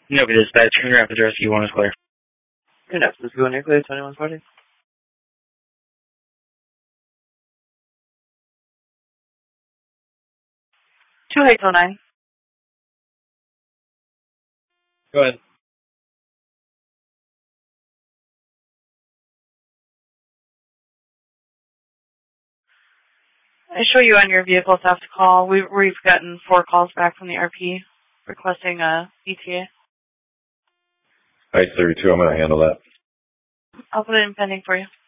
Nobody dispatch. Your rapid rescue 1 is clear. Good afternoon. Let's go in clear. 2140. Two 809. Go ahead. I show you on your vehicle theft call. We've gotten 4 calls back from the RP requesting a ETA. I-32, I'm going to handle that. I'll put it in pending for you.